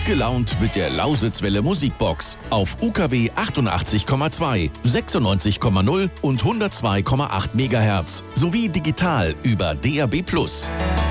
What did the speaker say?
gelaunt mit der Lausitzwelle Musikbox auf UKW 88,2, 96,0 und 102,8 MHz sowie digital über DAB+.